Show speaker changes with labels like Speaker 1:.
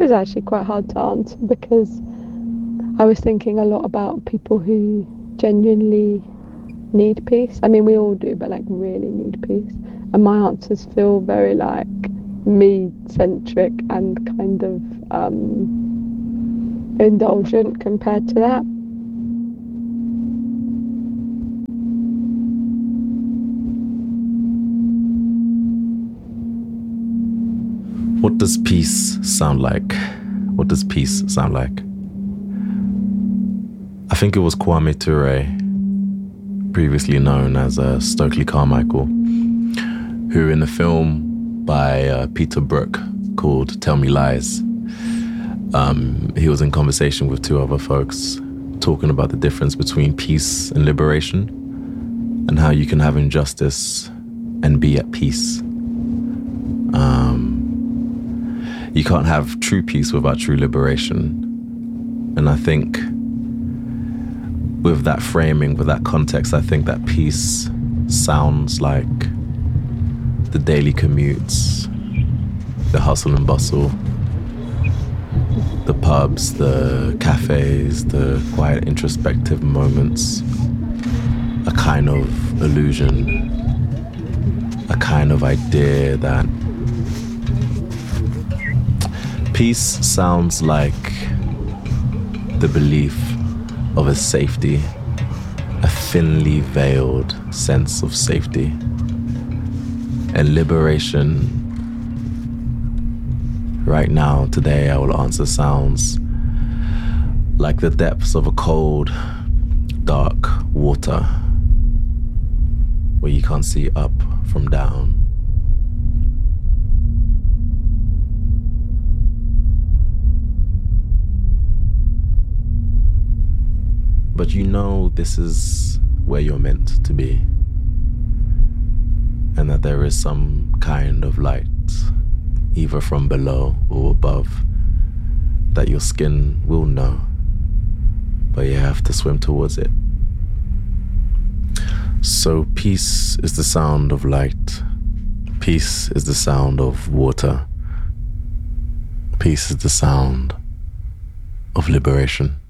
Speaker 1: was actually quite hard to answer because I was thinking a lot about people who genuinely need peace. I mean, we all do, but like really need peace. And my answers feel very like me centric and kind of indulgent compared to that.
Speaker 2: What does peace sound like? What does peace sound like? I think it was Kwame Ture, previously known as Stokely Carmichael, who in the film by Peter Brook called Tell Me Lies, he was in conversation with two other folks talking about the difference between peace and liberation and how you can have injustice and be at peace. You can't have true peace without true liberation. And I think with that framing, with that context, I think that peace sounds like the daily commutes, the hustle and bustle, the pubs, the cafes, the quiet introspective moments, a kind of illusion, a kind of idea that peace sounds like the belief of a safety, a thinly veiled sense of safety. And liberation, right now, today, I will answer, sounds like the depths of a cold, dark water where you can't see up from down. But you know this is where you're meant to be, and that there is some kind of light, either from below or above, that your skin will know, but you have to swim towards it. So peace is the sound of light. Peace is the sound of water. Peace is the sound of liberation.